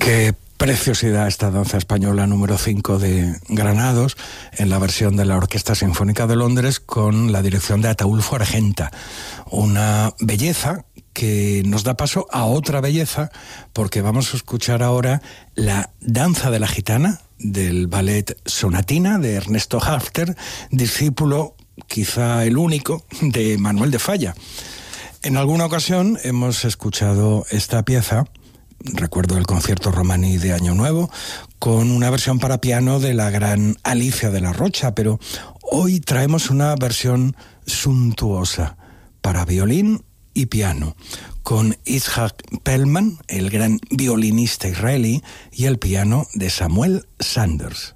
Qué preciosidad esta danza española número 5 de Granados, en la versión de la Orquesta Sinfónica de Londres con la dirección de Ataúlfo Argenta. Una belleza que nos da paso a otra belleza, porque vamos a escuchar ahora la Danza de la Gitana del ballet Sonatina de Ernesto Halffter, discípulo, quizá el único, de Manuel de Falla. En alguna ocasión hemos escuchado esta pieza, recuerdo el concierto romaní de Año Nuevo, con una versión para piano de la gran Alicia de la Rocha, pero hoy traemos una versión suntuosa para violín y piano, con Itzhak Perlman, el gran violinista israelí, y el piano de Samuel Sanders.